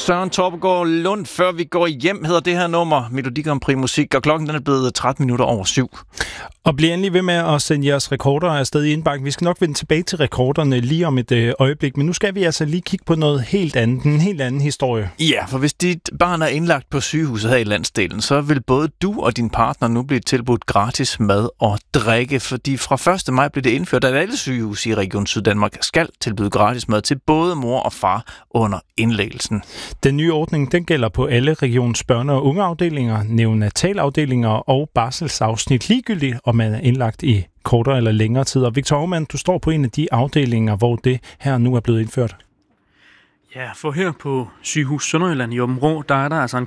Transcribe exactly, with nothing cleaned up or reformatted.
Søren Torpegaard Lund, før vi går hjem, hedder det her nummer, Melodi Grand Prix Musik, og klokken den er blevet tretten minutter over syv. Og bliv endelig ved med at sende jeres rekorder afsted i indbakken. Vi skal nok vende tilbage til rekorderne lige om et øh, øjeblik, men nu skal vi altså lige kigge på noget helt andet, en helt anden historie. Ja, for hvis dit barn er indlagt på sygehuset her i landsdelen, så vil både du og din partner nu blive tilbudt gratis mad og drikke, fordi fra første maj blev det indført, at alle sygehuse i Region Syddanmark skal tilbyde gratis mad til både mor og far under indlæggelsen. Den nye ordning, den gælder på alle regionens børne- og ungeafdelinger, neonatalafdelinger og barselsafsnit, ligegyldigt om man er indlagt i kortere eller længere tid. Og Victor Aumann, du står på en af de afdelinger, hvor det her nu er blevet indført. Ja, for her på Sygehus Sønderjylland i Aabenraa, der er der altså en